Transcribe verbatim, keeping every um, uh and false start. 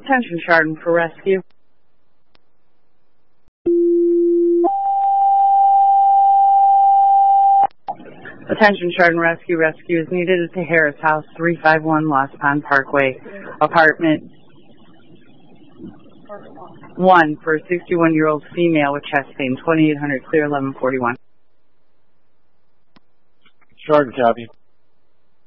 Attention, Chardon for rescue. Attention, Chardon Rescue. Rescue is needed at the Harris House, three five one Lost Pond Parkway, apartment one, for a sixty-one-year-old female with chest pain, twenty-eight hundred clear, eleven forty-one. Chardon, copy.